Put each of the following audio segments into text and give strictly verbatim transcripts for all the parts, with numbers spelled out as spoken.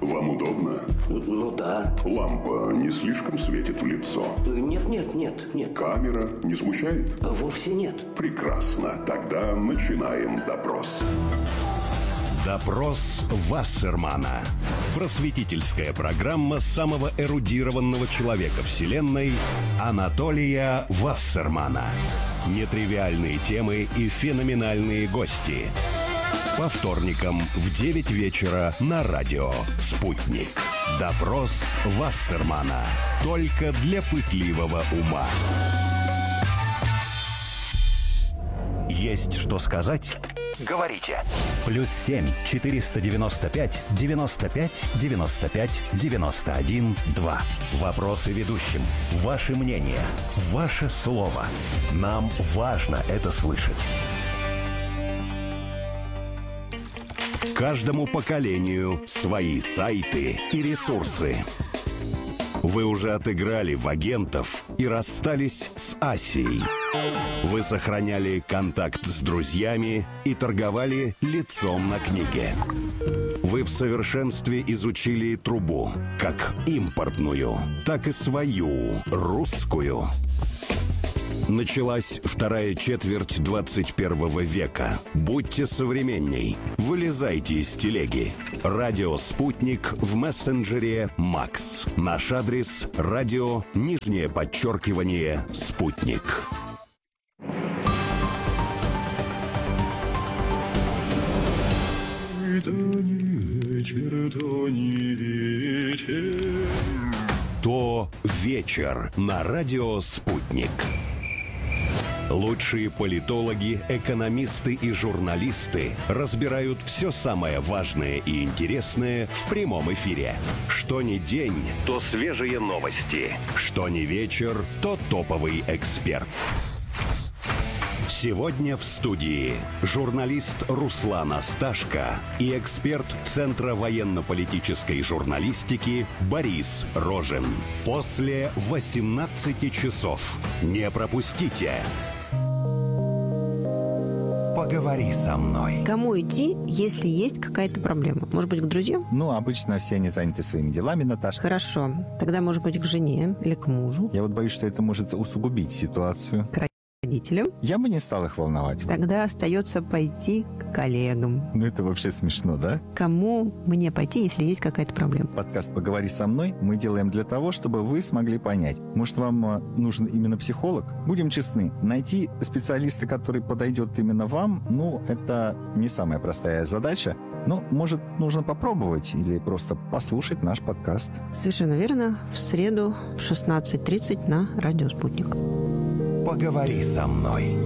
Вам удобно? Ну да. Лампа не слишком светит в лицо? Нет, нет, нет, нет. Камера не смущает? Вовсе нет. Прекрасно. Тогда начинаем допрос. Допрос Вассермана. Просветительская программа самого эрудированного человека Вселенной Анатолия Вассермана. Нетривиальные темы и феноменальные гости. По вторникам в девять вечера на радио «Спутник». Допрос Вассермана. Только для пытливого ума. Есть что сказать? Говорите. Плюс семь четыреста девяносто пять девяносто пять девяносто пять девяносто один два. Вопросы ведущим. Ваше мнение. Ваше слово. Нам важно это слышать. Каждому поколению свои сайты и ресурсы. Вы уже отыграли в агентов и расстались с Асией. Вы сохраняли контакт с друзьями и торговали лицом на книге. Вы в совершенстве изучили трубу, как импортную, так и свою, русскую. Началась вторая четверть двадцать первого века. Будьте современней. Вылезайте из телеги. Радио «Спутник» в мессенджере «Макс». Наш адрес – радио, нижнее подчеркивание, «Спутник». То вечер на радио «Спутник». Лучшие политологи, экономисты и журналисты разбирают все самое важное и интересное в прямом эфире. Что ни день, то свежие новости. Что ни вечер, то топовый эксперт. Сегодня в студии журналист Руслан Асташко и эксперт Центра военно-политической журналистики Борис Рожин. После восемнадцати часов. Не пропустите. Поговори со мной. Кому идти, если есть какая-то проблема? Может быть, к друзьям? Ну, обычно все они заняты своими делами, Наташа. Хорошо. Тогда, может быть, к жене или к мужу. Я вот боюсь, что это может усугубить ситуацию. К родителям. Я бы не стал их волновать. Тогда остается пойти к коллегам. Ну, это вообще смешно, да? Кому мне пойти, если есть какая-то проблема? Подкаст «Поговори со мной» мы делаем для того, чтобы вы смогли понять. Может, вам нужен именно психолог? Будем честны, найти специалиста, который подойдет именно вам, ну, это не самая простая задача. Ну, может, нужно попробовать или просто послушать наш подкаст. Совершенно верно. В среду в шестнадцать тридцать на радио «Спутник». Поговори со мной.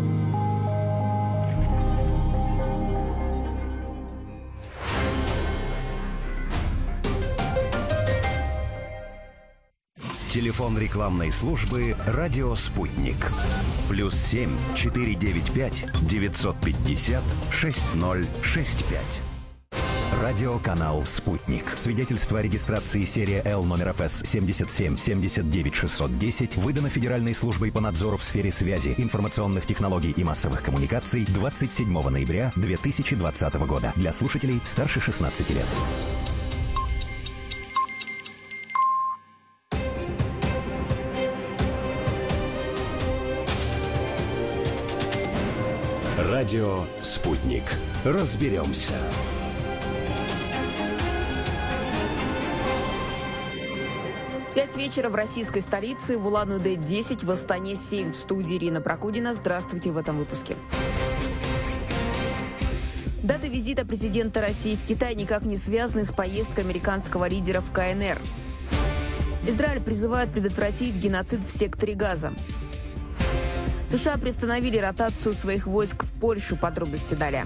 Телефон рекламной службы «Радио Спутник». Плюс семь четыре девять пять девятьсот пятьдесят шесть ноль шесть пять. Радиоканал «Спутник». Свидетельство о регистрации серия Л номер эф эс семьдесят семь семьдесят девять шестьсот десять выдано Федеральной службой по надзору в сфере связи, информационных технологий и массовых коммуникаций двадцать седьмого ноября две тысячи двадцатого года. Для слушателей старше шестнадцати лет. Радио «Спутник». Разберемся. Пять вечера в российской столице, в Улан-Удэ десять, в Астане семь. В студии Ирина Прокудина. Здравствуйте в этом выпуске. Дата визита президента России в Китай никак не связаны с поездкой американского лидера в ка эн эр. Израиль призывает предотвратить геноцид в секторе Газа. США приостановили ротацию своих войск в Польшу. Подробности далее.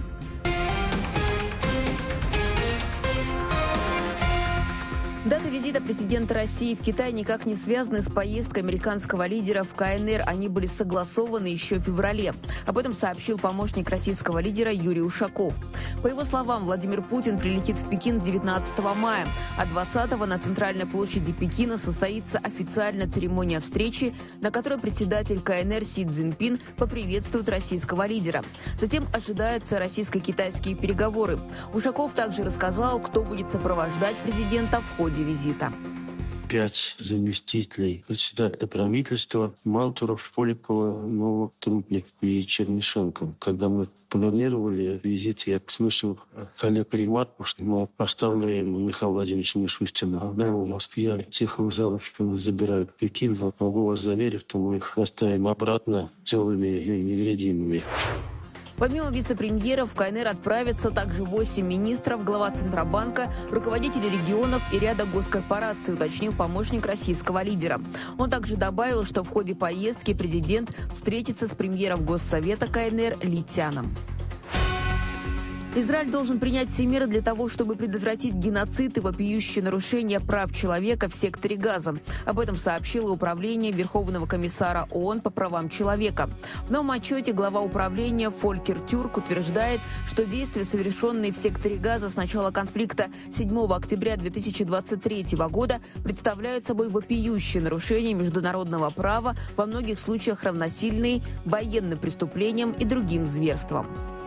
Дата визита президента России в Китай никак не связаны с поездкой американского лидера в КНР. Они были согласованы еще в феврале. Об этом сообщил помощник российского лидера Юрий Ушаков. По его словам, Владимир Путин прилетит в Пекин девятнадцатого мая, а двадцатого на центральной площади Пекина состоится официальная церемония встречи, на которой председатель КНР Си Цзиньпин поприветствует российского лидера. Затем ожидаются российско-китайские переговоры. Ушаков также рассказал, кто будет сопровождать президента в ходе визита. Пять заместителей председателя правительства: Малтуров, Полипова, Новак, Трубник и Чернышенко. Когда мы планировали визит, я слышал коллег ремарку, что мы оставляем Михаила Владимировича Мишустина в Москве, тех вокзалов забирают в Пекин. Могу вас заверить, что мы их доставим обратно целыми и невредимыми. Помимо вице-премьеров в КНР отправятся также восемь министров, глава Центробанка, руководители регионов и ряда госкорпораций, уточнил помощник российского лидера. Он также добавил, что в ходе поездки президент встретится с премьером Госсовета КНР Ли Тяном. Израиль должен принять все меры для того, чтобы предотвратить геноцид и вопиющие нарушения прав человека в секторе Газа. Об этом сообщило Управление Верховного комиссара ООН по правам человека. В новом отчете глава управления Фолькер Тюрк утверждает, что действия, совершенные в секторе Газа с начала конфликта седьмого октября две тысячи двадцать третьего года, представляют собой вопиющие нарушения международного права, во многих случаях равносильные военным преступлениям и другим зверствам.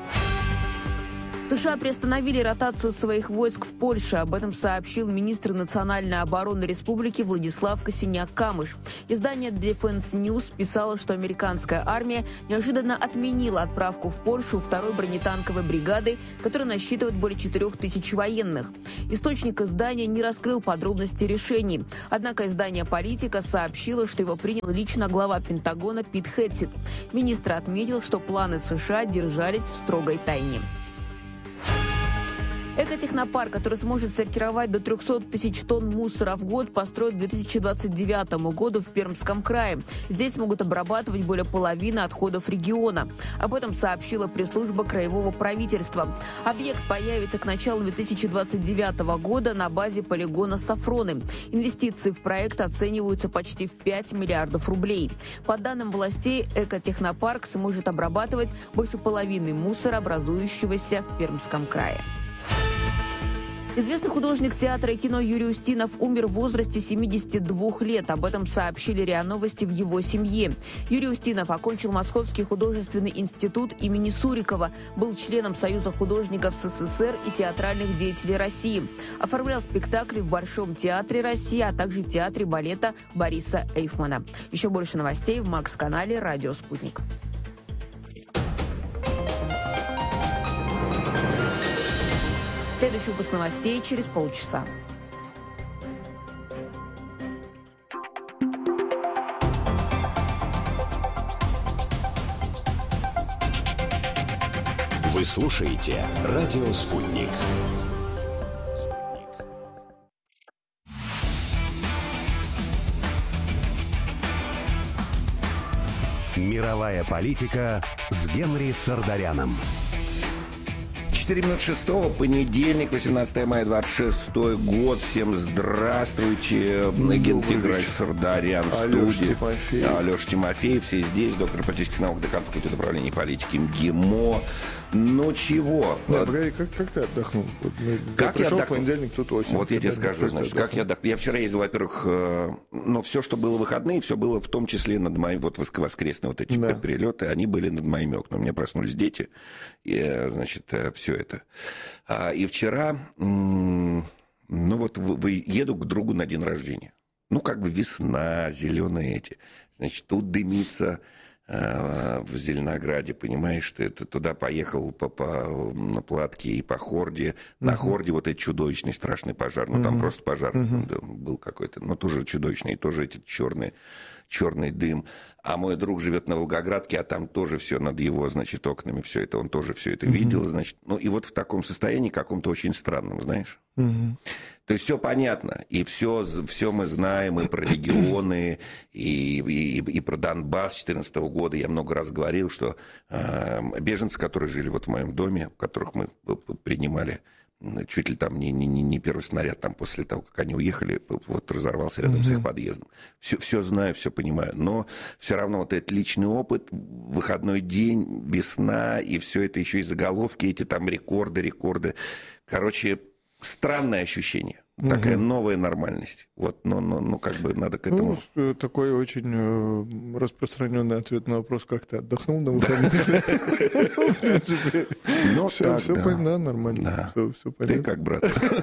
США приостановили ротацию своих войск в Польше. Об этом сообщил министр национальной обороны республики Владислав Косиняк-Камыш. Издание Defense News писало, что американская армия неожиданно отменила отправку в Польшу второй бронетанковой бригады, которая насчитывает более четырех тысяч военных. Источник издания не раскрыл подробности решений. Однако издание «Политика» сообщило, что его принял лично глава Пентагона Пит Хэтсет. Министр отметил, что планы США держались в строгой тайне. Экотехнопарк, который сможет сортировать до трехсот тысяч тонн мусора в год, построят к две тысячи двадцать девятому году в Пермском крае. Здесь смогут обрабатывать более половины отходов региона. Об этом сообщила пресс-служба краевого правительства. Объект появится к началу две тысячи двадцать девятого года на базе полигона Сафроны. Инвестиции в проект оцениваются почти в пять миллиардов рублей. По данным властей, экотехнопарк сможет обрабатывать больше половины мусора, образующегося в Пермском крае. Известный художник театра и кино Юрий Устинов умер в возрасте семидесяти двух лет. Об этом сообщили РИА Новости в его семье. Юрий Устинов окончил Московский художественный институт имени Сурикова, был членом Союза художников СССР и театральных деятелей России. Оформлял спектакли в Большом театре России, а также театре балета Бориса Эйфмана. Еще больше новостей в Макс-канале «Радио Спутник». Следующий выпуск новостей через полчаса. Вы слушаете «Радио Спутник». Мировая политика с Генри Сардаряном. четыре минуты шестого, понедельник, восемнадцатое мая, двадцать шестой год. Всем здравствуйте. Гентиграй Сардарян в студии. Алеша Тимофеев. Алеша Тимофеев, все здесь. Доктор политических наук, декан факультета управления политики МГИМО. Ну чего? Да, погоди, как, как ты отдохнул? Вот мы, как я я пришел отдохнул? В понедельник, тут осень. Вот я тебе скажу, значит, как я отдохнул. Я вчера ездил, во-первых, э, но все, что было выходные, все было в том числе над моими, вот воскресные вот эти да. перелеты, они были над моими окнами. У меня проснулись дети, и, значит, все это. А, и вчера, м- ну вот, в, в, еду к другу на день рождения. Ну, как бы весна, зеленые эти. Значит, тут дымится в Зеленограде, понимаешь, ты, ты туда поехал по, по, на Платке и по Хорде. Uh-huh. На Хорде вот этот чудовищный страшный пожар. Ну, uh-huh. там просто пожар uh-huh. был какой-то. Но тоже чудовищный. И тоже эти черные, черный дым. А мой друг живет на Волгоградке, а там тоже все над его, значит, окнами. Все это, он тоже все это uh-huh. видел, значит. Ну, и вот в таком состоянии каком-то очень странном, знаешь. Uh-huh. То есть все понятно, и все, все мы знаем, и про регионы, и, и, и про Донбасс две тысячи четырнадцатого года. Я много раз говорил, что э, беженцы, которые жили вот в моем доме, которых мы принимали, чуть ли там не, не, не первый снаряд там после того, как они уехали, вот разорвался рядом mm-hmm. с их подъездом. Все, все знаю, все понимаю, но все равно вот этот личный опыт, выходной день, весна, и все это еще и заголовки, эти там рекорды, рекорды. Короче, странное ощущение. Такая угу. новая нормальность. Вот, но, но, но как бы надо к этому... Ну, такой очень э, распространенный ответ на вопрос, как ты отдохнул на выходных. В принципе, все понятно, нормально. Ты как, брат?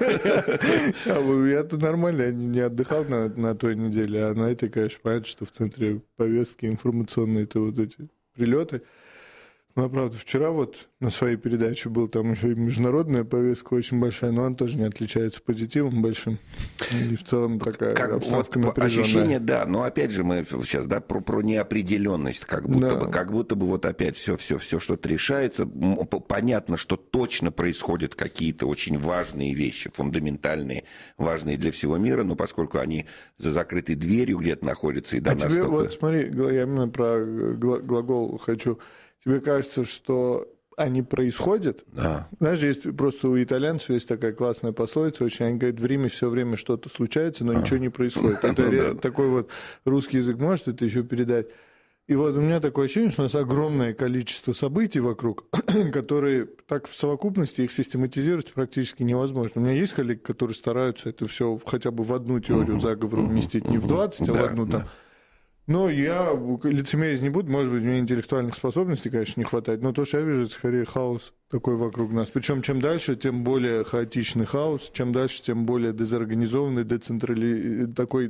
Я-то нормально, я не отдыхал на той неделе, а на этой, конечно, понятно, что в центре повестки информационные это вот эти прилеты. Ну, а правда, вчера вот на своей передаче был там еще и международная повестка очень большая, но она тоже не отличается позитивом большим. И в целом такая как, обстановка вот, напряженная. Ощущение, да, но опять же мы сейчас, да, про, про неопределенность, как будто да. бы, как будто бы вот опять все, все, все что-то решается. Понятно, что точно происходят какие-то очень важные вещи, фундаментальные, важные для всего мира, но поскольку они за закрытой дверью где-то находятся и до а нас... тебе, только... вот смотри, я именно про глагол хочу... Тебе кажется, что они происходят? Да. Знаешь, есть просто у итальянцев есть такая классная пословица, очень они говорят, в Риме все время что-то случается, но а. ничего не происходит. Это ну, да. такой вот русский язык может это еще передать. И вот у меня такое ощущение, что у нас огромное количество событий вокруг, которые так в совокупности их систематизировать практически невозможно. У меня есть коллеги, которые стараются это все хотя бы в одну теорию заговора уместить, не в двадцать, а в одну там. Но я лицемерить не буду, может быть, у меня интеллектуальных способностей, конечно, не хватает, но то, что я вижу, это скорее хаос такой вокруг нас. Причем чем дальше, тем более хаотичный хаос, чем дальше, тем более дезорганизованный, децентрали... такой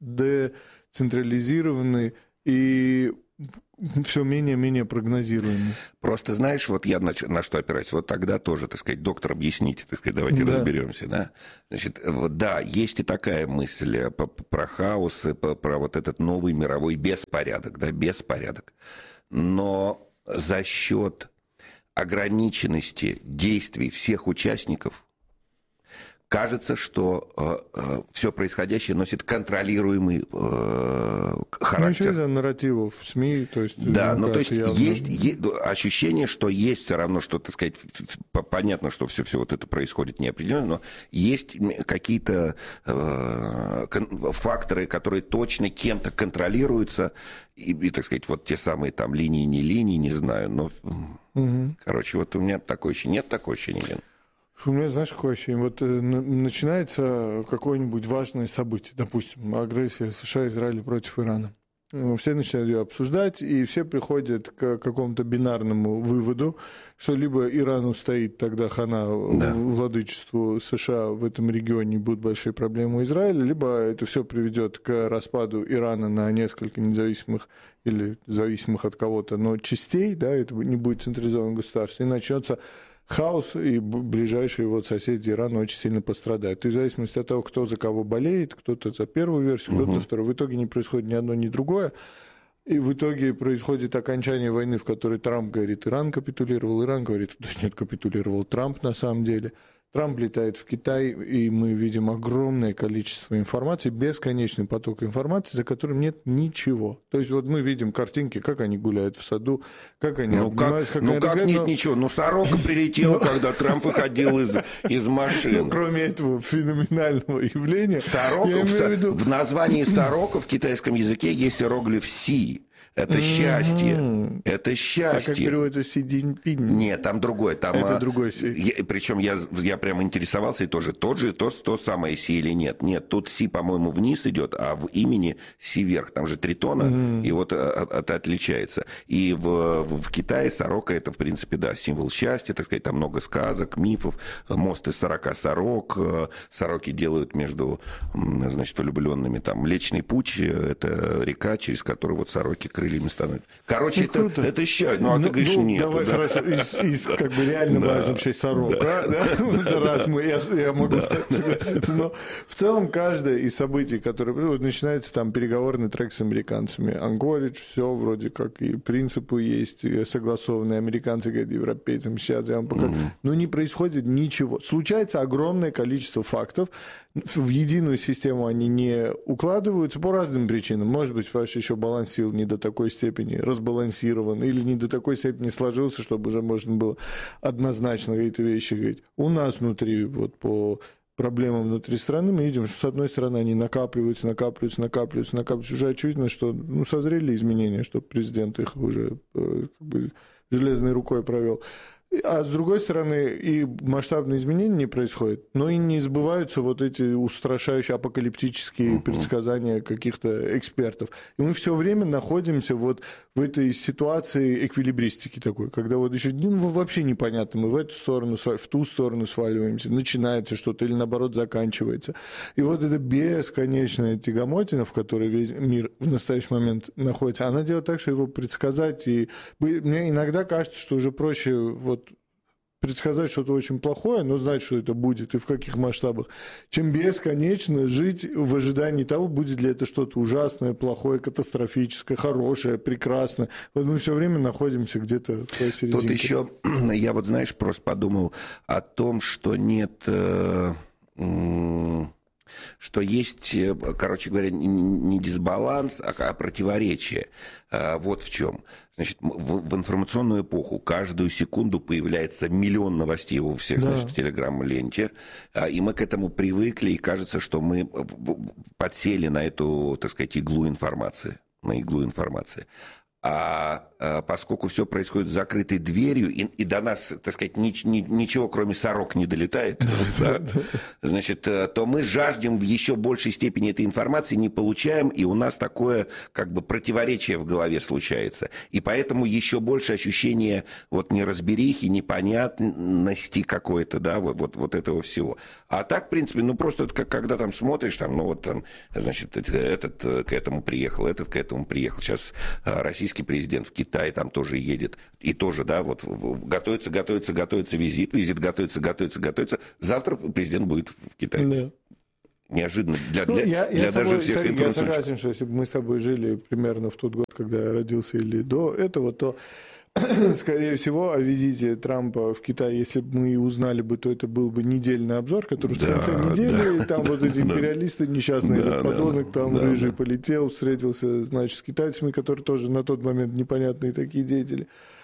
децентрализированный и все менее-менее прогнозируемый. Просто знаешь, вот я на, на что опираюсь, вот тогда тоже, так сказать, доктор, объясните, так сказать, давайте да. разберемся, да. Значит, вот, да, есть и такая мысль про хаос, про, про вот этот новый мировой беспорядок, да, беспорядок. Но за счет ограниченности действий всех участников кажется, что э, э, все происходящее носит контролируемый э, характер. Ну, еще из-за нарративов в СМИ, то есть... Да, ну, то есть есть, есть ощущение, что есть все равно, что, так сказать, понятно, что все, все вот это происходит неопределенно, но есть какие-то э, факторы, которые точно кем-то контролируются, и, и, так сказать, вот те самые там линии, не линии, не знаю, но... Угу. Короче, вот у меня такое ощущение, нет такого ощущения, У меня, знаешь, какое ощущение? Вот э, начинается какое-нибудь важное событие, допустим, агрессия США и Израиля против Ирана. Все начинают ее обсуждать, и все приходят к какому-то бинарному выводу, что либо Ирану стоит тогда хана да. владычеству США в этом регионе, будут большие проблемы у Израиля, либо это все приведет к распаду Ирана на несколько независимых или зависимых от кого-то, но частей, да, это не будет централизованное государство, и начнется хаос, и ближайшие вот соседи Ирана очень сильно пострадают. И в зависимости от того, кто за кого болеет, кто-то за первую версию, кто-то за вторую. В итоге не происходит ни одно, ни другое. И в итоге происходит окончание войны, в которой Трамп говорит, Иран капитулировал, Иран говорит, что нет, капитулировал Трамп на самом деле. Трамп летает в Китай, и мы видим огромное количество информации, бесконечный поток информации, за которым нет ничего. То есть вот мы видим картинки, как они гуляют в саду, как они ну обнимаются, как, как ну они как разговаривают. Нет ничего, ну сорока прилетела, когда Трамп выходил из, из машины. Ну, кроме этого феноменального явления. Сорока, в, в названии сорока в китайском языке есть иероглиф «си». Это счастье. Mm-hmm. Это счастье. А как переводится Си Цзиньпинь? Нет, там другое. Там, это а, другой Си. Я, причем я, я прямо интересовался, и тоже тот же, то, то самое Си или нет. Нет, тут Си, по-моему, вниз идет, а в имени Си вверх. Там же три тона, mm-hmm. и вот это отличается. И в, в Китае сорока это, в принципе, да, символ счастья, так сказать, там много сказок, мифов, мост из сорока сорок, сороки делают между, значит, влюбленными, там, Млечный путь, это река, через которую вот сороки крыльями становятся. Короче, ну, это, это счастье. Ну, а ну, ты говоришь, ну, нет. Давай, да. хорошо, из, из как бы реально да. важнейшей сорок, да. Да? Да? Раз мы, я, я могу да. согласиться, но в целом каждое из событий, которые вот, начинается там переговорный трек с американцами, Анкоридж, все вроде как и принципы есть, и согласованные, американцы говорят европейцам, сейчас я вам покажу. Mm-hmm. Но не происходит ничего. Случается огромное количество фактов, в единую систему они не укладываются по разным причинам. Может быть, потому что еще баланс сил не до такой степени разбалансирован или не до такой степени сложился, чтобы уже можно было однозначно какие-то вещи говорить. У нас внутри, вот по проблемам внутри страны, мы видим, что с одной стороны они накапливаются, накапливаются, накапливаются, накапливаются. Уже очевидно, что ну, созрели изменения, что президент их уже как бы железной рукой провел. А с другой стороны, и масштабные изменения не происходят, но и не сбываются вот эти устрашающие апокалиптические uh-huh. предсказания каких-то экспертов. И мы все время находимся вот в этой ситуации эквилибристики такой, когда вот еще ну, вообще непонятно, мы в эту сторону, в ту сторону сваливаемся, начинается что-то или наоборот заканчивается. И вот эта бесконечная тягомотина, в которой весь мир в настоящий момент находится, она делает так, что его предсказать. И мне иногда кажется, что уже проще вот предсказать что-то очень плохое, но знать, что это будет и в каких масштабах, чем бесконечно жить в ожидании того, будет ли это что-то ужасное, плохое, катастрофическое, хорошее, прекрасное. Вот мы все время находимся где-то посерединке. Тут еще, я вот, знаешь, просто подумал о том, что нет... Э, э, что есть, короче говоря, не дисбаланс, а противоречие. Вот в чем. Значит, в информационную эпоху каждую секунду появляется миллион новостей у всех, да. значит, в Телеграм-ленте, и мы к этому привыкли, и кажется, что мы подсели на эту, так сказать, иглу информации, на иглу информации. А, а поскольку все происходит с закрытой дверью, и, и до нас, так сказать, ни, ни, ничего, кроме сорок, не долетает, да, значит, то мы жаждем в еще большей степени этой информации, не получаем, и у нас такое как бы противоречие в голове случается. И поэтому еще больше ощущение вот неразберихи, непонятности какой-то, да, вот, вот, вот этого всего. А так, в принципе, ну просто как, когда там смотришь, там, ну вот там, значит, этот к этому приехал, этот к этому приехал. Сейчас российский президент в Китай там тоже едет. И тоже, да, вот готовится, готовится, готовится визит, визит готовится, готовится, готовится. Завтра президент будет в Китае. Да. Неожиданно для, ну, для, я, для я даже собой, всех информационщиков. Я согласен, что если бы мы с тобой жили примерно в тот год, когда я родился, или до этого, то, скорее всего, о визите Трампа в Китай, если бы мы узнали бы, то это был бы недельный обзор, который да, в конце недели, да, там вот эти империалисты несчастные, да, этот подонок да, там да, рыжий да. полетел, встретился, значит, с китайцами, которые тоже на тот момент непонятные такие деятели.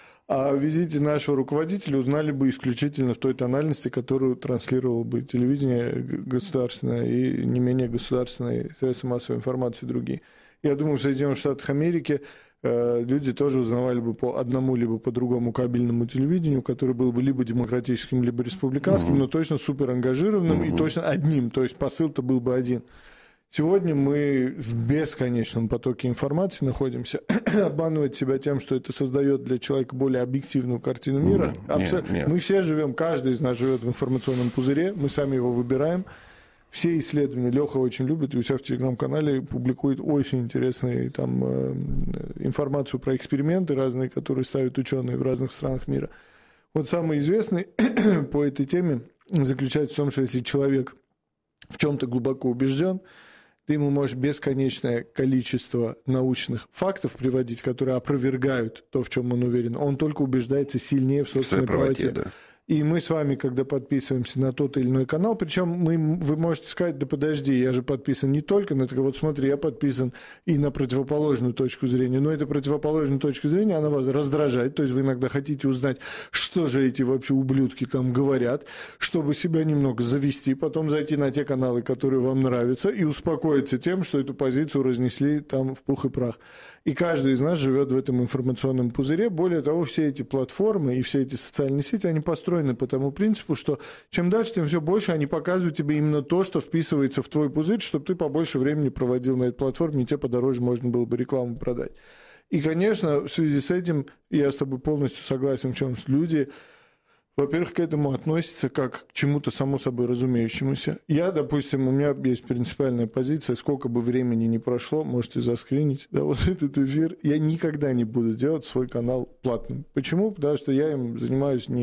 А о визите нашего руководителя узнали бы исключительно в той тональности, которую транслировало бы телевидение государственное и не менее государственные средства массовой информации другие. Я думаю, в Соединенных Штатах Америки люди тоже узнавали бы по одному либо по другому кабельному телевидению, которое было бы либо демократическим, либо республиканским, uh-huh. но точно суперангажированным uh-huh. и точно одним. То есть посыл-то был бы один. Сегодня мы в бесконечном потоке информации находимся. Обманывать себя тем, что это создает для человека более объективную картину мира. Uh-huh. Абсо... нет, нет. Мы все живем, каждый из нас живет в информационном пузыре, мы сами его выбираем. Все исследования Леха очень любит, и у себя в Телеграм-канале публикует очень интересную там, э, информацию про эксперименты разные, которые ставят ученые в разных странах мира. Вот самый известный по этой теме заключается в том, что если человек в чем-то глубоко убежден, ты ему можешь бесконечное количество научных фактов приводить, которые опровергают то, в чем он уверен. Он только убеждается сильнее в собственной правоте. Да. И мы с вами, когда подписываемся на тот или иной канал, причем мы, вы можете сказать, да подожди, я же подписан не только на это, вот смотри, я подписан и на противоположную точку зрения, но эта противоположная точка зрения, она вас раздражает, то есть вы иногда хотите узнать, что же эти вообще ублюдки там говорят, чтобы себя немного завести, потом зайти на те каналы, которые вам нравятся, и успокоиться тем, что эту позицию разнесли там в пух и прах. И каждый из нас живет в этом информационном пузыре. Более того, все эти платформы и все эти социальные сети, они построены по тому принципу, что чем дальше, тем все больше они показывают тебе именно то, что вписывается в твой пузырь, чтобы ты побольше времени проводил на этой платформе, и тебе подороже можно было бы рекламу продать. И, конечно, в связи с этим я с тобой полностью согласен в чем, что люди... Во-первых, к этому относятся как к чему-то само собой разумеющемуся. Я, допустим, у меня есть принципиальная позиция, сколько бы времени ни прошло, можете заскринить, да, вот этот эфир, я никогда не буду делать свой канал платным. Почему? Потому что я им занимаюсь не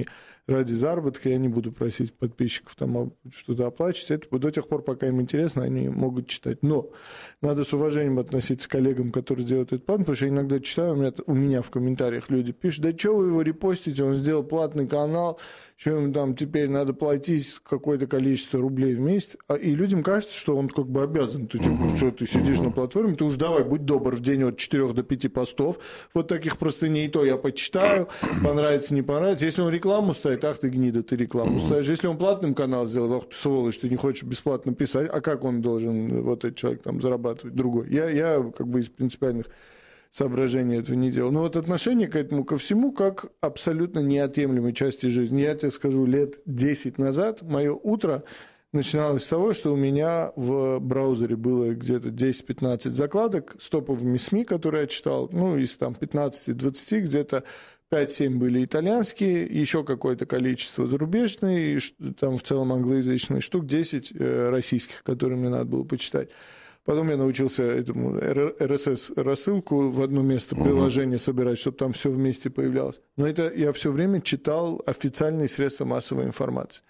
ради заработка, я не буду просить подписчиков там что-то оплачивать. Это до тех пор, пока им интересно, они могут читать. Но надо с уважением относиться к коллегам, которые делают этот план, потому что я иногда читаю, у меня, у меня в комментариях люди пишут, да что вы его репостите, он сделал платный канал, что ему там теперь надо платить какое-то количество рублей в месяц. И людям кажется, что он как бы обязан. Ты, типа, что ты сидишь на платформе, ты уж давай, будь добр, в день от четырёх до пяти постов. Вот таких простыней то я почитаю, понравится, не понравится. Если он рекламу ставит, ах ты гнида, ты рекламу ставишь. Если он платным канал сделал, ах ты сволочь, ты не хочешь бесплатно писать, а как он должен, вот этот человек, там, зарабатывать? Другой. Я, я как бы из принципиальных соображений этого не делал. Но вот отношение к этому ко всему как абсолютно неотъемлемой части жизни. Я тебе скажу, лет десять назад мое утро начиналось с того, что у меня в браузере было где-то десять-пятнадцать закладок с топовыми СМИ, которые я читал. Ну, из там пятнадцати-двадцати где-то пять-семь были итальянские, еще какое-то количество зарубежные, там в целом англоязычные, штук десять российских, которые мне надо было почитать. Потом я научился этому эр эс эс-рассылку в одно место приложение собирать, чтобы там все вместе появлялось. Но это я все время читал официальные средства массовой информации.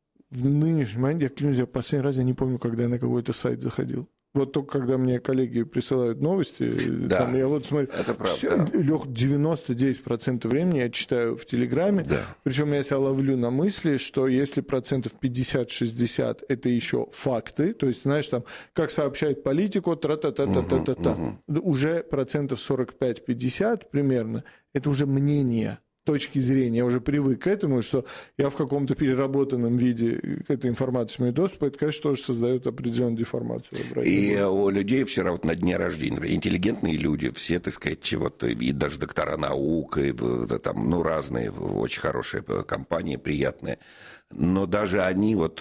В нынешнем моменте, я клянусь, я последний раз, я не помню, когда я на какой-то сайт заходил. Вот только когда мне коллеги присылают новости, да, там, я вот смотрю, это правда. Лех, девяносто девять процентов времени я читаю в Телеграме, да. Причем я себя ловлю на мысли, что если процентов пятьдесят-шестьдесят это еще факты, то есть, знаешь, там, как сообщает политику, тра-та-та-та-та-та-та, угу, угу. Уже процентов сорок пять-пятьдесят примерно, это уже мнение. Точки зрения, я уже привык к этому, что я в каком-то переработанном виде к этой информации имею доступ, это, конечно, тоже создает определенную деформацию. И у людей вчера вот на дне рождения, например, интеллигентные люди, все, так сказать, вот, и даже доктора наук, и, там, ну, разные, очень хорошие компании, приятные. Но даже они, вот,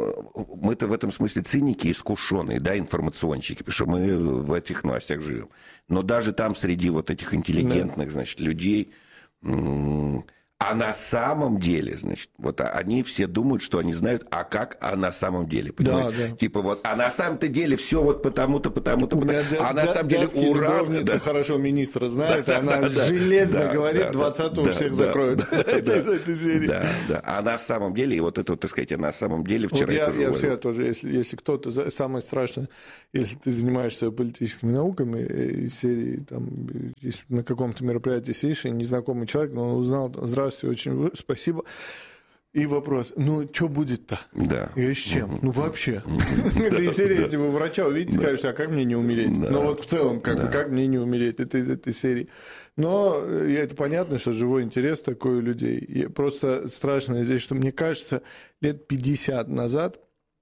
мы-то в этом смысле циники искушенные, да, информационщики, потому что мы в этих новостях живем. Но даже там среди вот этих интеллигентных, да, значит, людей... А на самом деле, значит, вот они все думают, что они знают, а как, а на самом деле, понимаете? Да, да. Типа вот, а на самом-то деле все вот потому-то, потому-то, потому а на самом деле ура... Да. Хорошо министра знает, да, она да, железно да, говорит, да, двадцатого да, всех да, закроют да, из этой серии. Да, да, а на самом деле, и вот это, вот, так сказать, а на самом деле вчера... Вот я я всегда тоже, если, если кто-то, самое страшное, если ты занимаешься политическими науками, из серии, там, если на каком-то мероприятии сидишь, и незнакомый человек, но он узнал, здравствуйте, очень спасибо. И вопрос, ну, что будет-то? Да. И с чем? Mm-hmm. Ну, вообще. Это из серии, если вы врача увидите, скажете, а как мне не умереть? Но вот в целом, как мне не умереть? Это из этой серии. Но это понятно, что живой интерес такой у людей. И просто страшно здесь, что мне кажется, лет пятьдесят назад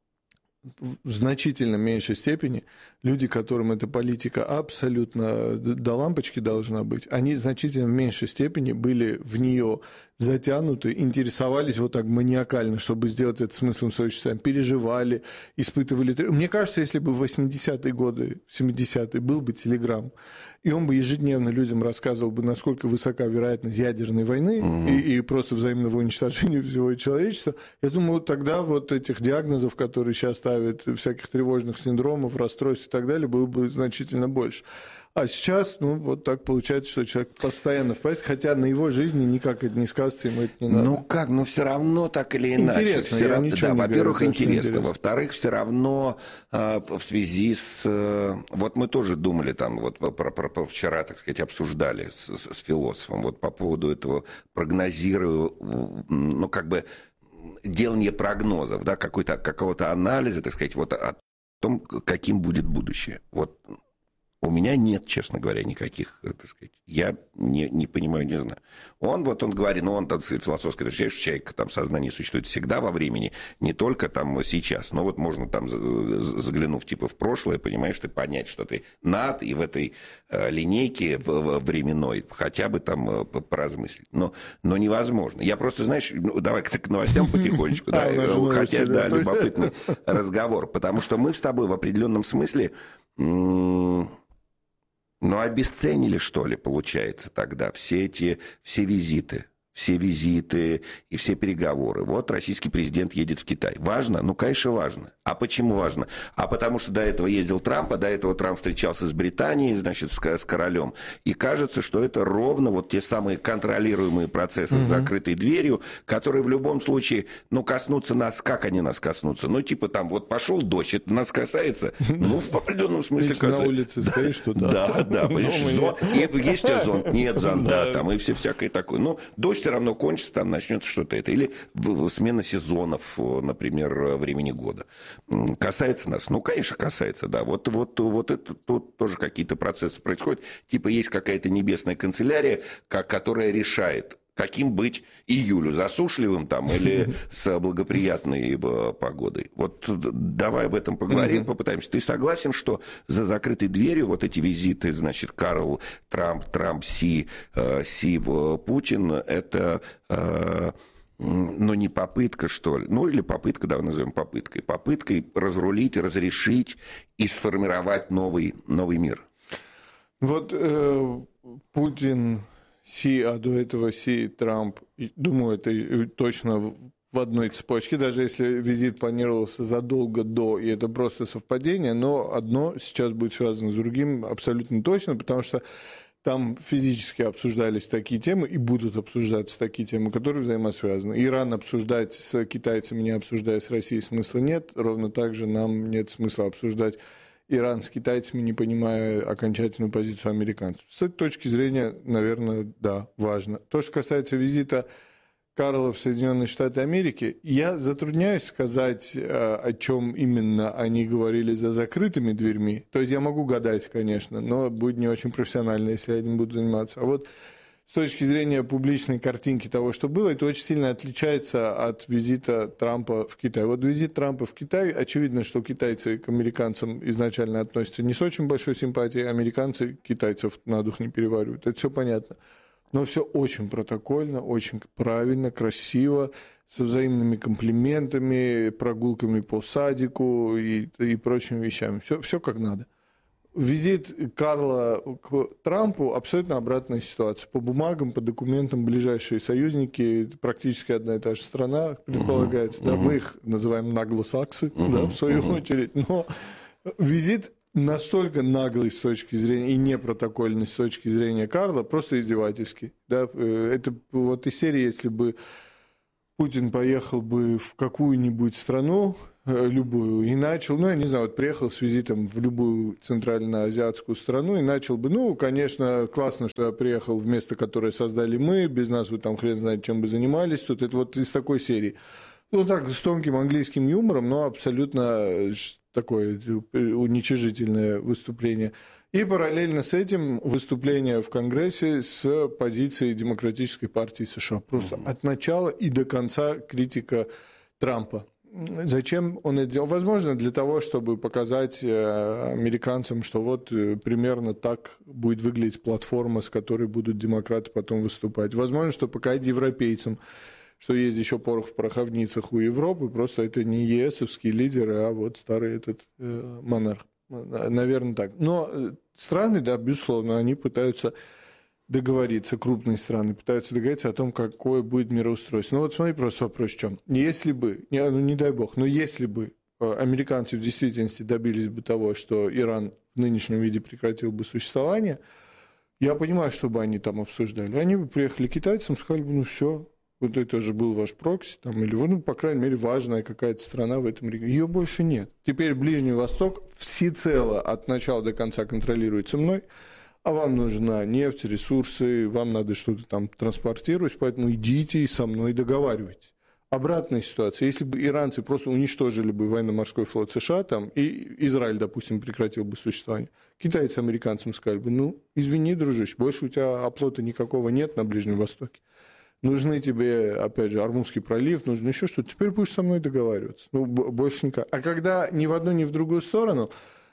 в значительно меньшей степени люди, которым эта политика абсолютно до лампочки должна быть, они значительно в меньшей степени были в нее затянуты, интересовались вот так маниакально, чтобы сделать это смыслом своего существования, переживали, испытывали... Мне кажется, если бы в восьмидесятые годы, семидесятые был бы Телеграм, и он бы ежедневно людям рассказывал бы, насколько высока вероятность ядерной войны mm-hmm. и, и просто взаимного уничтожения всего человечества, я думаю, тогда вот этих диагнозов, которые сейчас ставят, всяких тревожных синдромов, расстройств и так далее, было бы значительно больше. А сейчас, ну, вот так получается, что человек постоянно в поездке, хотя на его жизни никак это не сказывается, ему это не надо. Ну как, ну все равно так или иначе. Интересно, все я равно, ничего да, не во-первых, говорю, интересно. интересно. Во-вторых, все равно э, в связи с... Э, вот мы тоже думали там, вот про, про, про вчера, так сказать, обсуждали с, с, с философом, вот по поводу этого прогнозирую, ну как бы делание прогнозов, да, какой-то, какого-то анализа, так сказать, вот о том, каким будет будущее. Вот у меня нет, честно говоря, никаких, так сказать, я не, не понимаю, не знаю. Он вот, он говорит, ну, он там философски отвечает, что человек, там, сознание существует всегда во времени, не только там сейчас, но вот можно там, заглянув типа в прошлое, понимаешь, ты понять, что ты над, и в этой э, линейке в, в временной хотя бы там э, поразмыслить. Но, но невозможно. Я просто, знаешь, ну, давай к новостям потихонечку, да, хотя, да, любопытный разговор, потому что мы с тобой в определенном смысле... Ну, обесценили, что ли, получается, тогда все эти, все визиты, все визиты и все переговоры. Вот российский президент едет в Китай. Важно? Ну, конечно, важно. А почему важно? А потому что до этого ездил Трамп, а до этого Трамп встречался с Британией, значит, с, с королем. И кажется, что это ровно вот те самые контролируемые процессы mm-hmm. с закрытой дверью, которые в любом случае, ну, коснутся нас. Как они нас коснутся? Ну, типа там, вот пошел дождь, это нас касается? Ну, в определенном смысле касается. На улице стоишь, что да. Да, да, понимаешь, есть у тебя зонт? Нет зонта, там, и все всякое такое. Ну, дождь все равно кончится, там начнется что-то это. Или смена сезонов, например, времени года. Касается нас? Ну, конечно, касается, да. Вот, вот, вот это тут тоже какие-то процессы происходят. Типа есть какая-то небесная канцелярия, которая решает, каким быть июлю, засушливым там или с благоприятной погодой. Вот давай об этом поговорим, mm-hmm. попытаемся. Ты согласен, что за закрытой дверью вот эти визиты, значит, Карл, Трамп, Трамп, Си, Си, Путин, это... но не попытка, что ли, ну или попытка, давай назовем попыткой, попыткой разрулить, разрешить и сформировать новый, новый мир? Вот э, Путин, Си, а до этого Си, Трамп, думаю, это точно в одной цепочке, даже если визит планировался задолго до, и это просто совпадение, но одно сейчас будет связано с другим абсолютно точно, потому что там физически обсуждались такие темы и будут обсуждаться такие темы, которые взаимосвязаны. Иран обсуждать с китайцами, не обсуждая с Россией, смысла нет. Ровно так же нам нет смысла обсуждать Иран с китайцами, не понимая окончательную позицию американцев. С этой точки зрения, наверное, да, важно. То, что касается визита Карла в Соединенные Штаты Америки, я затрудняюсь сказать, о чем именно они говорили за закрытыми дверьми. То есть я могу гадать, конечно, но будет не очень профессионально, если я этим буду заниматься. А вот с точки зрения публичной картинки того, что было, это очень сильно отличается от визита Трампа в Китай. Вот визит Трампа в Китай, очевидно, что китайцы к американцам изначально относятся не с очень большой симпатией, американцы китайцев на дух не переваривают. Это все понятно. Но все очень протокольно, очень правильно, красиво, со взаимными комплиментами, прогулками по садику и, и прочими вещами. Все, все как надо. Визит Карла к Трампу абсолютно обратная ситуация. По бумагам, по документам ближайшие союзники, практически одна и та же страна, предполагается. Uh-huh. Да, uh-huh. Мы их называем наглосаксы, uh-huh. да, в свою uh-huh. очередь. Но визит настолько наглый с точки зрения и непротокольный с точки зрения Карла, просто издевательский. Да? Это вот из серии, если бы Путин поехал бы в какую-нибудь страну, любую, и начал, ну, я не знаю, вот приехал с визитом в любую центральноазиатскую страну и начал бы, ну, конечно, классно, что я приехал в место, которое создали мы, без нас вы там хрен знает, чем бы занимались, тут это вот из такой серии. Ну, так, с тонким английским юмором, но абсолютно такое уничижительное выступление. И параллельно с этим выступление в Конгрессе с позиции Демократической партии США. Просто от начала и до конца критика Трампа. Зачем он это делал? Возможно, для того, чтобы показать американцам, что вот примерно так будет выглядеть платформа, с которой будут демократы потом выступать. Возможно, что показать европейцам, что есть еще порох в пороховницах у Европы, просто это не ЕСовские лидеры, а вот старый этот э, монарх. Наверное, так. Но страны, да, безусловно, они пытаются договориться, крупные страны пытаются договориться о том, какое будет мироустройство. Ну вот смотри, просто вопрос в чем. Если бы, не, ну не дай бог, но если бы американцы в действительности добились бы того, что Иран в нынешнем виде прекратил бы существование, я понимаю, что бы они там обсуждали. Они бы приехали к китайцам, сказали бы, ну все, вот это же был ваш прокси, там, или, ну, по крайней мере, важная какая-то страна в этом регионе. Ее больше нет. Теперь Ближний Восток всецело от начала до конца контролируется мной, а вам нужна нефть, ресурсы, вам надо что-то там транспортировать, поэтому идите и со мной договаривайтесь. Обратная ситуация. Если бы иранцы просто уничтожили бы военно-морской флот США, там, и Израиль, допустим, прекратил бы существование, китайцы американцам сказали бы, ну, извини, дружище, больше у тебя оплота никакого нет на Ближнем Востоке. Нужны тебе, опять же, Ормузский пролив, нужно еще что-то. Теперь будешь со мной договариваться. Ну, больше никак. А когда ни в одну, ни в другую сторону,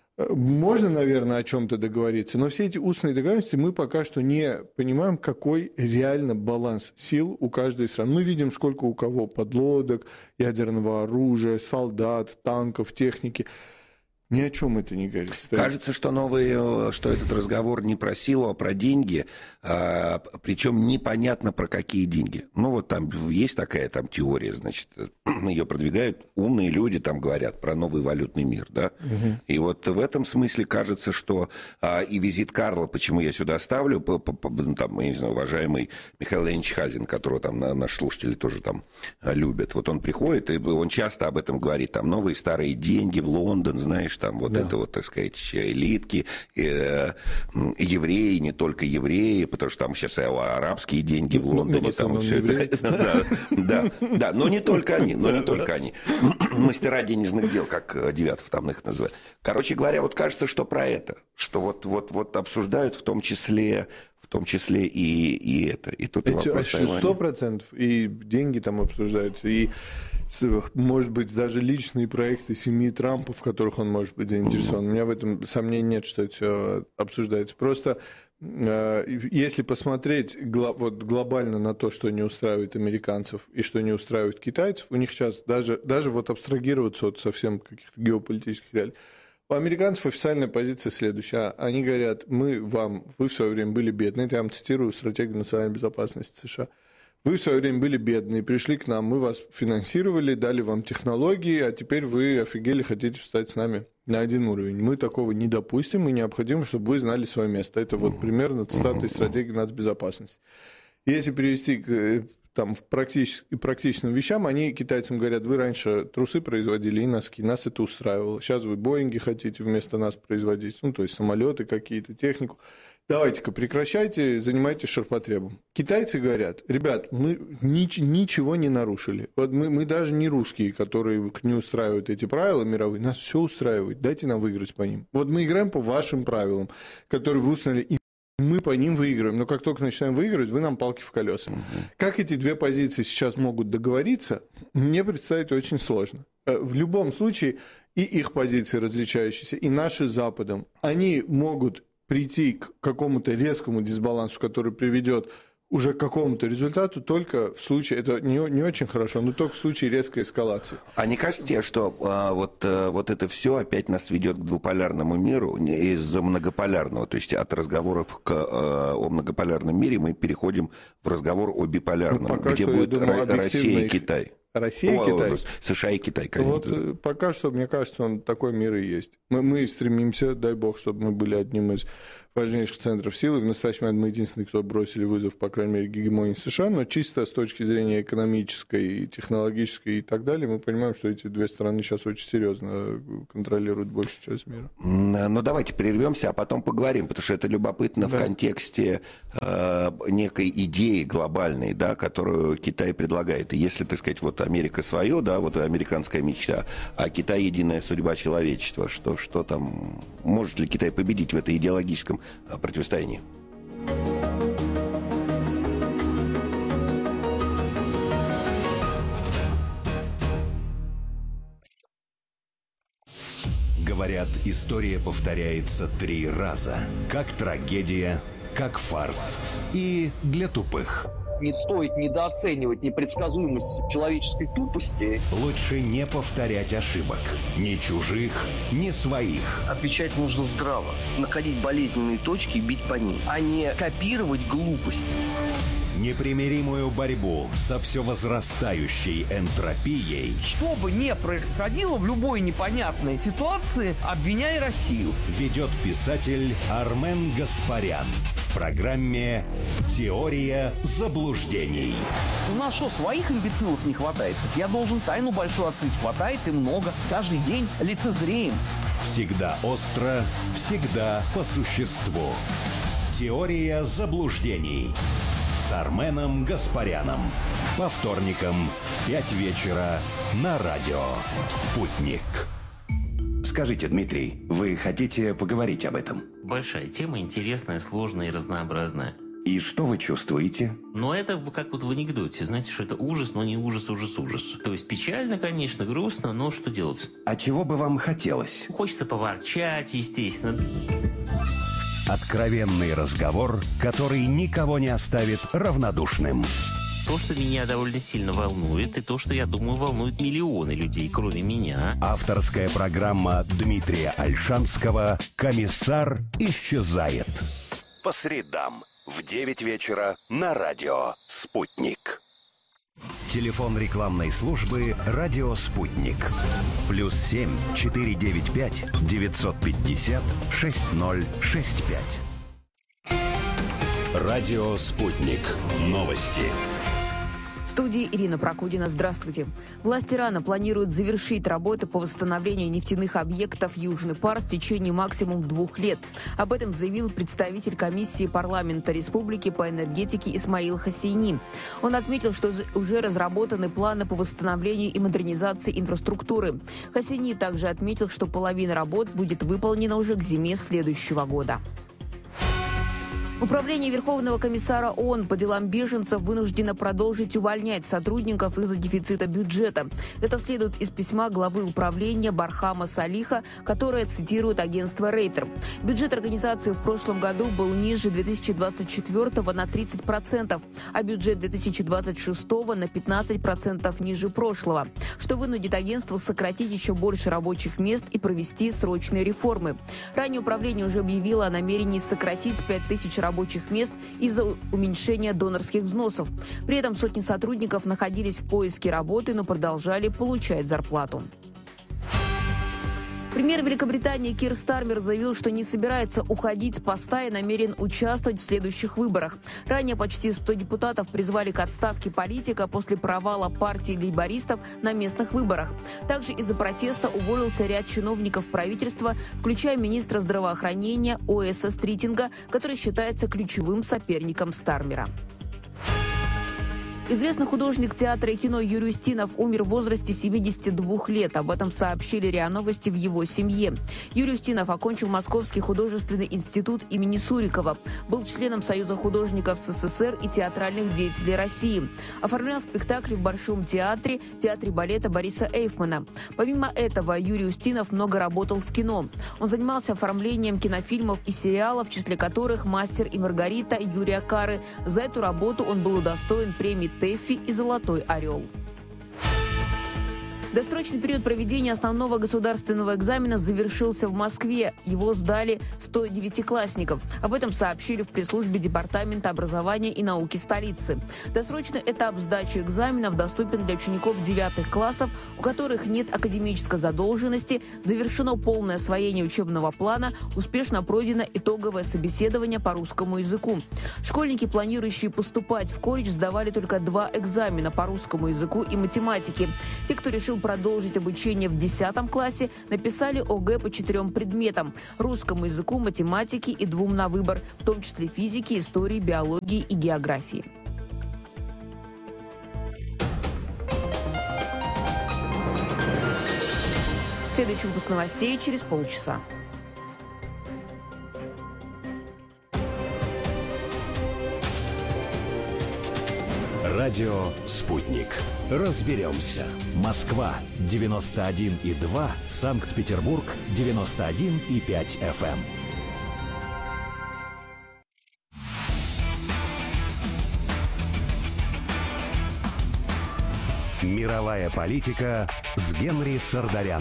можно, наверное, о чем-то договориться, но все эти устные договоренности мы пока что не понимаем, какой реально баланс сил у каждой страны. Мы видим, сколько у кого подлодок, ядерного оружия, солдат, танков, техники. Ни о чем это не говорит. Кстати. Кажется, что новый, что этот разговор не про силу, а про деньги, а, причем непонятно про какие деньги. Ну вот там есть такая там теория, значит, ее продвигают умные люди, там говорят про новый валютный мир, да. Угу. И вот в этом смысле кажется, что а, и визит Карла, почему я сюда ставлю, по, по, по, там, я не знаю, уважаемый Михаил Леонидович Хазин, которого там наши слушатели тоже там любят, вот он приходит и он часто об этом говорит, там новые старые деньги в Лондон, знаешь, там вот да. это вот, так сказать, элитки, э, евреи, не только евреи, потому что там сейчас и арабские деньги в Лондоне, ну, там все это. Да, да, да, но не только они, но не только они. Мастера денежных дел, как Девятов там их называют. Короче говоря, вот кажется, что про это, что вот, вот, вот обсуждают в том числе... в том числе и, и это. И тут сто процентов. И деньги там обсуждаются, и, может быть, даже личные проекты семьи Трампа, в которых он может быть заинтересован. Mm-hmm. У меня в этом сомнений нет, что это все обсуждается. Просто если посмотреть вот глобально на то, что не устраивает американцев и что не устраивает китайцев, у них сейчас даже, даже вот абстрагироваться от совсем каких-то геополитических реалий, у американцев официальная позиция следующая. Они говорят, мы вам, вы в свое время были бедны, это я вам цитирую стратегию национальной безопасности США, вы в свое время были бедны, пришли к нам, мы вас финансировали, дали вам технологии, а теперь вы офигели, хотите встать с нами на один уровень. Мы такого не допустим, и необходимо, чтобы вы знали свое место. Это вот примерно цитата из стратегии нацбезопасности. Если перевести к там, в практически, практичным вещам, они китайцам говорят, вы раньше трусы производили и носки, нас это устраивало. Сейчас вы Боинги хотите вместо нас производить, ну, то есть самолеты какие-то, технику. Давайте-ка прекращайте, занимайтесь ширпотребом. Китайцы говорят, ребят, мы ни- ничего не нарушили. Вот мы, мы даже не русские, которые не устраивают эти правила мировые, нас все устраивает, дайте нам выиграть по ним. Вот мы играем по вашим правилам, которые вы установили, и мы по ним выиграем. Но как только начинаем выигрывать, вы нам палки в колеса. Угу. Как эти две позиции сейчас могут договориться, мне представить очень сложно. В любом случае, и их позиции различающиеся, и наши с Западом, они могут прийти к какому-то резкому дисбалансу, который приведет уже к какому-то результату только в случае, это не, не очень хорошо, но только в случае резкой эскалации. А не кажется тебе, что а, вот, а, вот это все опять нас ведет к двуполярному миру из многополярного, то есть от разговоров к, а, о многополярном мире мы переходим в разговор о биполярном, ну, где будет думаю, Россия и Китай. Россия и Китай. США и Китай, конечно. Вот пока что, мне кажется, он такой мир и есть. Мы, мы стремимся, дай бог, чтобы мы были одним из важнейших центров силы. В настоящий момент мы единственные, кто бросили вызов, по крайней мере, гегемонии США, но чисто с точки зрения экономической, технологической и так далее, мы понимаем, что эти две страны сейчас очень серьезно контролируют большую часть мира. Ну, давайте прервемся, а потом поговорим, потому что это любопытно да. в контексте э, некой идеи глобальной, да, которую Китай предлагает. И если, так сказать, вот Америка свое, да, вот американская мечта, а Китай единая судьба человечества, что, что там, может ли Китай победить в этой идеологическом противостоянии? Говорят, история повторяется три раза. Как трагедия, как фарс. И для тупых. Не стоит недооценивать непредсказуемость человеческой тупости. Лучше не повторять ошибок. Ни чужих, ни своих. Отвечать нужно здраво. Находить болезненные точки и бить по ним, а не копировать глупость. Непримиримую борьбу со все возрастающей энтропией. Что бы ни происходило в любой непонятной ситуации, обвиняй Россию. Ведет писатель Армен Гаспарян в программе «Теория заблуждений». У нас что, своих имбецилов не хватает? Я должен тайну большую открыть. Хватает и много. Каждый день лицезреем. Всегда остро, всегда по существу. «Теория заблуждений». С Арменом Гаспаряном. По вторникам в пять вечера на радио «Спутник». Скажите, Дмитрий, вы хотите поговорить об этом? Большая тема, интересная, сложная и разнообразная. И что вы чувствуете? Но это как вот в анекдоте. Знаете, что это ужас, но не ужас, ужас, ужас. То есть печально, конечно, грустно, но что делать? А чего бы вам хотелось? Хочется поворчать, естественно. Откровенный разговор, который никого не оставит равнодушным. То, что меня довольно сильно волнует, и то, что, я думаю, волнует миллионы людей, кроме меня. Авторская программа Дмитрия Ольшанского «Комиссар исчезает». По средам в девять вечера на радио «Спутник». Телефон рекламной службы «Радио Спутник». Плюс семь четыре девять пять девятьсот пятьдесят шесть ноль шесть пять. Радио «Спутник». Новости. В студии Ирина Прокудина. Здравствуйте. Власти Ирана планируют завершить работы по восстановлению нефтяных объектов «Южный Парс» в течение максимум двух лет. Об этом заявил представитель комиссии парламента республики по энергетике Исмаил Хосейни. Он отметил, что уже разработаны планы по восстановлению и модернизации инфраструктуры. Хосейни также отметил, что половина работ будет выполнена уже к зиме следующего года. Управление Верховного комиссара ООН по делам беженцев вынуждено продолжить увольнять сотрудников из-за дефицита бюджета. Это следует из письма главы управления Бархама Салиха, которое цитирует агентство Рейтер. Бюджет организации в прошлом году был ниже две тысячи двадцать четвёртого на тридцать процентов, а бюджет две тысячи двадцать шестого на пятнадцать процентов ниже прошлого, что вынудит агентство сократить еще больше рабочих мест и провести срочные реформы. Ранее управление уже объявило о намерении сократить пять тысяч рабочих рабочих мест из-за уменьшения донорских взносов. При этом сотни сотрудников находились в поиске работы, но продолжали получать зарплату. Премьер Великобритании Кир Стармер заявил, что не собирается уходить с поста и намерен участвовать в следующих выборах. Ранее почти сто депутатов призвали к отставке политика после провала партии лейбористов на местных выборах. Также из-за протеста уволился ряд чиновников правительства, включая министра здравоохранения Уэса Стритинга, который считается ключевым соперником Стармера. Известный художник театра и кино Юрий Устинов умер в возрасте семидесяти двух лет. Об этом сообщили РИА Новости в его семье. Юрий Устинов окончил Московский художественный институт имени Сурикова. Был членом Союза художников СССР и театральных деятелей России. Оформлял спектакли в Большом театре, театре балета Бориса Эйфмана. Помимо этого, Юрий Устинов много работал в кино. Он занимался оформлением кинофильмов и сериалов, в числе которых «Мастер и Маргарита» Юрия Кары. За эту работу он был удостоен премии ТЭФИ и «Золотой орел». Досрочный период проведения основного государственного экзамена завершился в Москве. Его сдали сто девятиклассников. Об этом сообщили в пресс-службе Департамента образования и науки столицы. Досрочный этап сдачи экзаменов доступен для учеников девятых классов, у которых нет академической задолженности, завершено полное освоение учебного плана, успешно пройдено итоговое собеседование по русскому языку. Школьники, планирующие поступать в колледж, сдавали только два экзамена по русскому языку и математике. Те, кто решил продолжить обучение в десятом классе, написали ОГЭ по четырем предметам – русскому языку, математике и двум на выбор, в том числе физике, истории, биологии и географии. Следующий выпуск новостей через полчаса. Радио «Спутник». Разберемся. Москва девяносто один и два, Санкт-Петербург девяносто один и пять эф эм. Мировая политика с Генри Сардаряном.